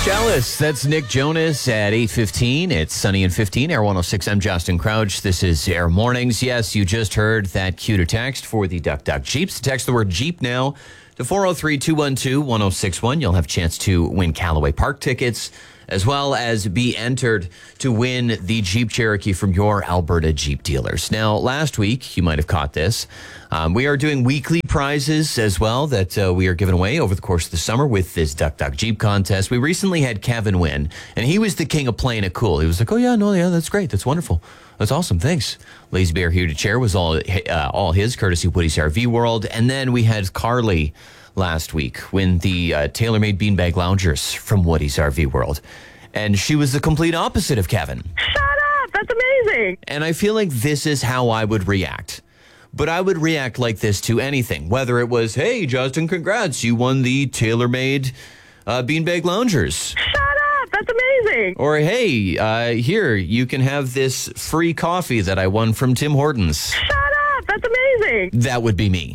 Jealous. That's Nick Jonas at 8:15. It's Sunny and 15, Air 106. I'm Justin Crouch. This is Air Mornings. Yes, you just heard that cue to text for the Duck Duck Jeeps. Text the word Jeep now to 403-212-1061. You'll have a chance to win Callaway Park tickets, as well as be entered to win the Jeep Cherokee from your Alberta Jeep dealers. Now, last week, you might have caught this. We are doing weekly prizes as well that we are giving away over the course of the summer with this Duck Duck Jeep contest. We recently had Kevin win, and he was the king of playing it cool. He was like, oh, yeah, that's great. That's wonderful. That's awesome. Thanks. Lazy Bear Here to Chair was all his, courtesy Woody's RV World. And then we had Carly last week win the TaylorMade Beanbag Loungers from Woody's RV World. And she was the complete opposite of Kevin. Shut up! That's amazing! And I feel like this is how I would react. But I would react like this to anything, whether it was, hey, Justin, congrats, you won the TaylorMade Beanbag Loungers. Shut up! That's amazing! Or, hey, here, you can have this free coffee that I won from Tim Hortons. Shut up! That's amazing! That would be me.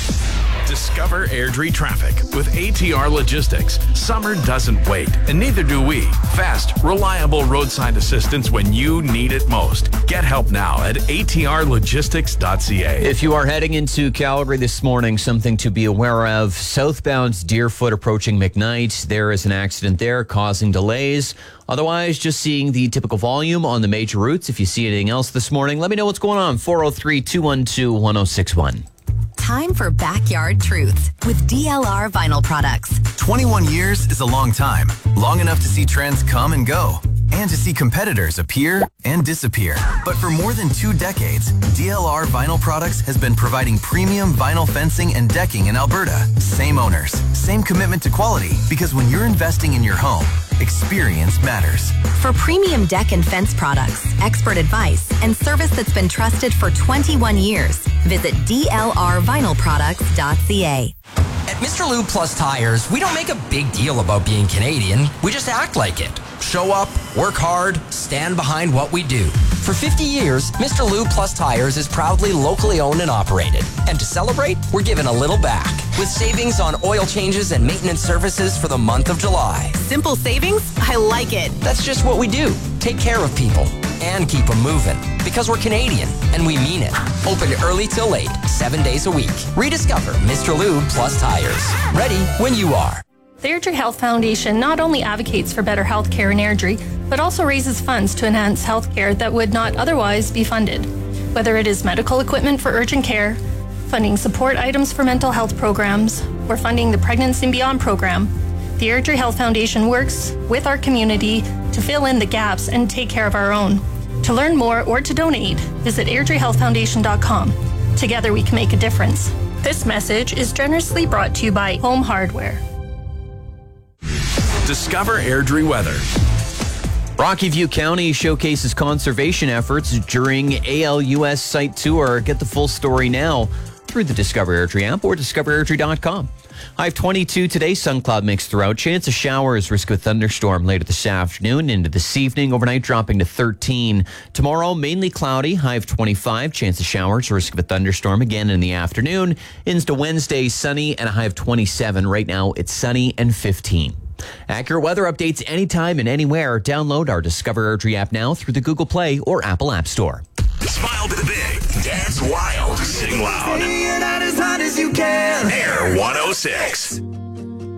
Discover Airdrie traffic with ATR Logistics. Summer doesn't wait, and neither do we. Fast, reliable roadside assistance when you need it most. Get help now at atrlogistics.ca. If you are heading into Calgary this morning, something to be aware of. Southbound Deerfoot approaching McKnight. There is an accident there causing delays. Otherwise, just seeing the typical volume on the major routes. If you see anything else this morning, let me know what's going on. 403-212-1061. Time for Backyard Truths with DLR Vinyl Products. 21 years is a long time. Long enough to see trends come and go, and to see competitors appear and disappear. But for more than 2 decades, DLR Vinyl Products has been providing premium vinyl fencing and decking in Alberta. Same owners, same commitment to quality, because when you're investing in your home, experience matters. For premium deck and fence products, expert advice, and service that's been trusted for 21 years, visit dlrvinylproducts.ca. At Mr. Lube Plus Tires, we don't make a big deal about being Canadian. We just act like it. Show up, work hard, stand behind what we do. For 50 years, Mr. Lube Plus Tires is proudly locally owned and operated. And to celebrate, we're giving a little back with savings on oil changes and maintenance services for the month of July. Simple savings? I like it. That's just what we do. Take care of people and keep them moving. Because we're Canadian, and we mean it. Open early till late, 7 days a week. Rediscover Mr. Lube Plus Tires. Ready when you are. The Airdrie Health Foundation not only advocates for better health care in Airdrie, but also raises funds to enhance health care that would not otherwise be funded. Whether it is medical equipment for urgent care, funding support items for mental health programs, or funding the Pregnancy and Beyond program, the Airdrie Health Foundation works with our community to fill in the gaps and take care of our own. To learn more or to donate, visit airdriehealthfoundation.com. Together we can make a difference. This message is generously brought to you by Home Hardware. Discover Airdrie weather. Rocky View County showcases conservation efforts during ALUS site tour. Get the full story now through the Discover Airdrie app or discoverairdrie.com. High of 22 today, sun cloud mix throughout. Chance of showers, risk of a thunderstorm later this afternoon into this evening. Overnight dropping to 13. Tomorrow, mainly cloudy, high of 25. Chance of showers, risk of a thunderstorm again in the afternoon. Into Wednesday, sunny and a high of 27. Right now, it's sunny and 15. Accurate weather updates anytime and anywhere. Download our Discover Airdrie app now through the Google Play or Apple App Store. Smile big, dance wild, sing loud. Say you're not as hot as you can. Air 106.